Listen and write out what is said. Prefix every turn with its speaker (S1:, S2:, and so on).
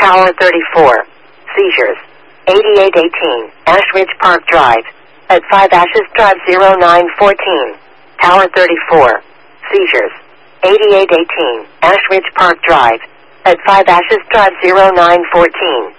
S1: Tower 34. Seizures. 8818, Ash Ridge Park Drive. At 5 Ashes Drive 0914. Tower 34. Seizures. 8818, Ash Ridge Park Drive. At 5 Ashes Drive 0914.